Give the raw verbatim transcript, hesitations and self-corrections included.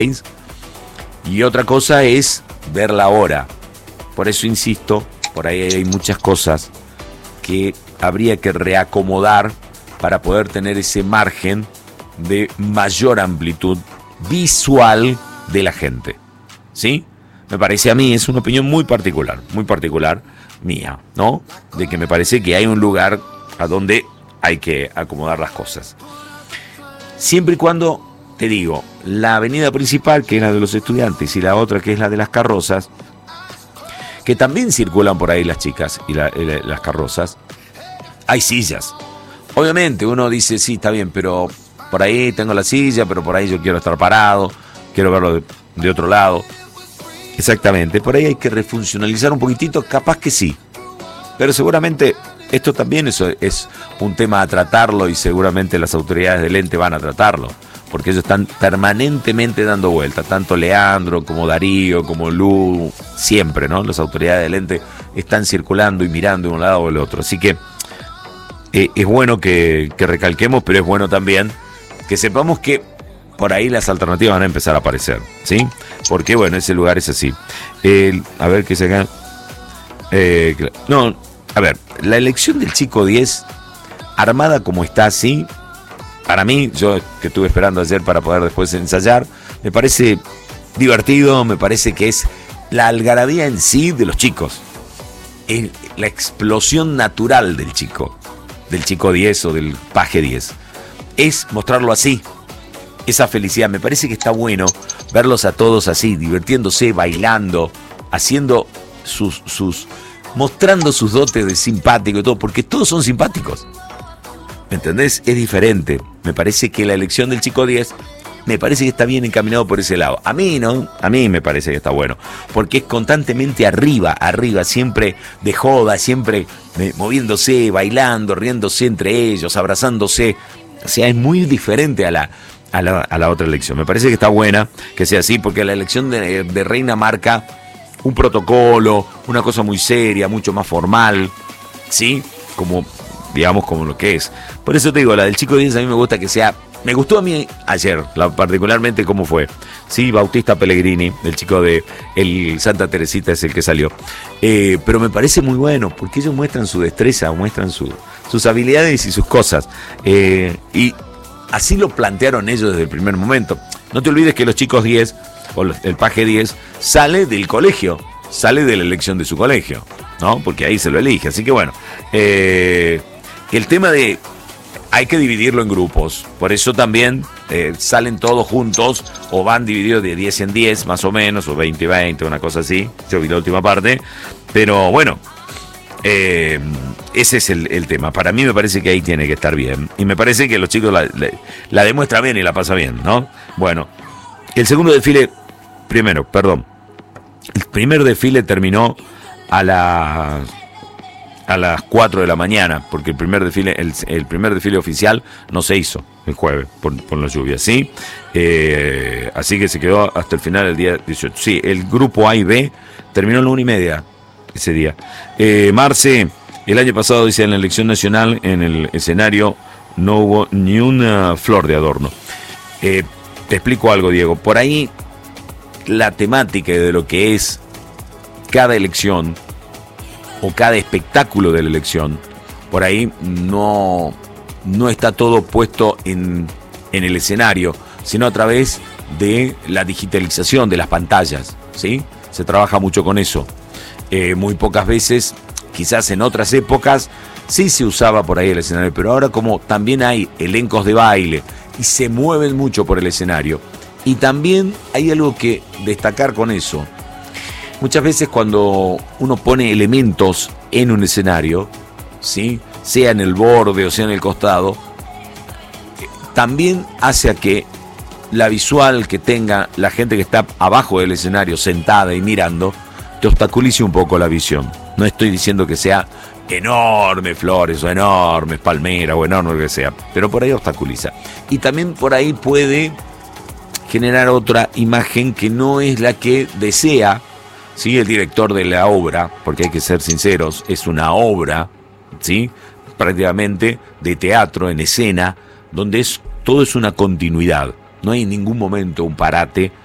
Y otra cosa es verla ahora. Por eso insisto, por ahí hay muchas cosas que habría que reacomodar para poder tener ese margen de mayor amplitud visual de la gente. ¿Sí? Me parece a mí, es una opinión muy particular, muy particular mía, ¿no? De que me parece que hay un lugar a donde hay que acomodar las cosas. Siempre y cuando, te digo, la avenida principal, que es la de los estudiantes, y la otra, que es la de las carrozas, que también circulan por ahí las chicas y, la, y la, las carrozas, hay sillas. Obviamente uno dice, sí, está bien, pero por ahí tengo la silla, pero por ahí yo quiero estar parado, quiero verlo de, de otro lado. Exactamente, por ahí hay que refuncionalizar un poquitito, capaz que sí. Pero seguramente esto también es, es un tema a tratarlo y seguramente las autoridades del ente van a tratarlo. Porque ellos están permanentemente dando vueltas, tanto Leandro como Darío, como Lu, siempre, ¿no? Las autoridades del ente están circulando y mirando de un lado o del otro. Así que eh, es bueno que, que recalquemos, pero es bueno también que sepamos que por ahí las alternativas van a empezar a aparecer, ¿sí? Porque, bueno, ese lugar es así. Eh, a ver qué se acá. Eh, no, a ver, la elección del chico diez, armada como está así, para mí, yo que estuve esperando ayer para poder después ensayar, me parece divertido, me parece que es la algarabía en sí de los chicos. Es la explosión natural del chico, del chico diez o del paje diez. Es mostrarlo así, esa felicidad. Me parece que está bueno verlos a todos así, divirtiéndose, bailando, haciendo sus, sus, mostrando sus dotes de simpático y todo, porque todos son simpáticos. ¿Me entendés? Es diferente. Me parece que la elección del chico diez, me parece que está bien encaminado por ese lado. A mí, ¿no? A mí me parece que está bueno. Porque es constantemente arriba, arriba, siempre de joda, siempre eh, moviéndose, bailando, riéndose entre ellos, abrazándose. O sea, es muy diferente a la, a la, a la otra elección. Me parece que está buena que sea así, porque la elección de, de reina marca un protocolo, una cosa muy seria, mucho más formal, ¿sí? Como, digamos, como lo que es. Por eso te digo, la del chico diez a mí me gusta que sea... Me gustó a mí ayer, la, particularmente cómo fue. Sí, Bautista Pellegrini, el chico de el Santa Teresita es el que salió. Eh, pero me parece muy bueno, porque ellos muestran su destreza, muestran su, sus habilidades y sus cosas. Eh, y así lo plantearon ellos desde el primer momento. No te olvides que los chicos diez, o los, el paje diez, sale del colegio, sale de la elección de su colegio, ¿no? Porque ahí se lo elige. Así que bueno, eh, el tema de... hay que dividirlo en grupos, por eso también eh, salen todos juntos o van divididos de diez en diez más o menos, o veinte y veinte, una cosa así. Yo vi la última parte, pero bueno, eh, ese es el, el tema. Para mí me parece que ahí tiene que estar bien, y me parece que los chicos la, la, la demuestran bien y la pasan bien, ¿no? Bueno, el segundo desfile, primero, perdón, el primer desfile terminó a las... a las cuatro de la mañana, porque el primer desfile, el, el primer desfile oficial no se hizo el jueves por, por la lluvia, ¿sí? Eh, así que se quedó hasta el final del día dieciocho. Sí, el grupo A y B terminó a la una y media ese día. Eh, Marce, el año pasado, dice, en la elección nacional, en el escenario no hubo ni una flor de adorno. Eh, te explico algo, Diego. Por ahí la temática de lo que es cada elección o cada espectáculo de la elección, por ahí no, no está todo puesto en, en el escenario, sino a través de la digitalización de las pantallas, ¿sí? Se trabaja mucho con eso. Eh, muy pocas veces, quizás en otras épocas, sí se usaba por ahí el escenario, pero ahora como también hay elencos de baile y se mueven mucho por el escenario, y también hay algo que destacar con eso. Muchas veces cuando uno pone elementos en un escenario, ¿sí?, sea en el borde o sea en el costado, también hace a que la visual que tenga la gente que está abajo del escenario, sentada y mirando, te obstaculice un poco la visión. No estoy diciendo que sea enormes flores o enormes palmeras o enorme lo que sea, pero por ahí obstaculiza. Y también por ahí puede generar otra imagen que no es la que desea, ¿sí?, el director de la obra, porque hay que ser sinceros, es una obra, ¿sí?, prácticamente de teatro en escena, donde es, todo es una continuidad. No hay en ningún momento un parate